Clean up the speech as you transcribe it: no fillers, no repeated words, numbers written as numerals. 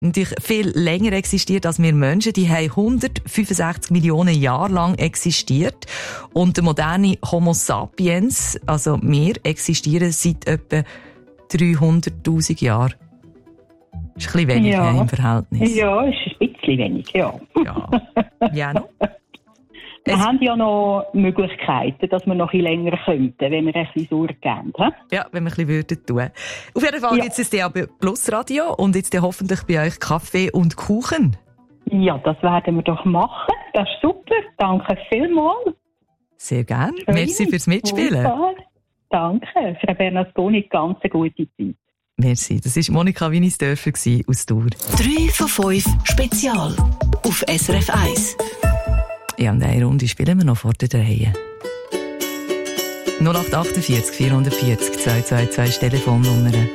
natürlich viel länger existiert als wir Menschen. Die haben 165 Millionen Jahre lang existiert. Und der moderne Homo sapiens, also wir, existieren seit etwa 300'000 Jahren. Das ist ein bisschen wenig im Verhältnis. Ja, ist ein bisschen wenig, ja. Ja noch. Wir haben ja noch Möglichkeiten, dass wir noch ein bisschen länger könnten, wenn wir ein bisschen Sorge geben. Ja, wenn wir ein bisschen tun würden. Auf jeden Fall gibt es das DAB Plus Radio und jetzt hoffentlich bei euch Kaffee und Kuchen. Ja, das werden wir doch machen. Das ist super. Danke vielmals. Sehr gerne. Merci fürs Mitspielen. Super. Danke. Frau Bernasconi, ganz eine gute Zeit. Merci. Das war Monika Winisdörfer aus Thur. 3 von 5 Spezial auf SRF 1. Ja, und eine Runde spielen wir noch vor der Reihe. 0848 440 222 Telefonnummer.